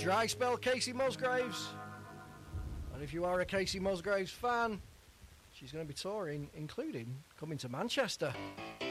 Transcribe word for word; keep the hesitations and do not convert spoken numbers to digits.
Dry spell, Casey Musgraves. And if you are a Casey Musgraves fan, she's going to be touring, including coming to Manchester.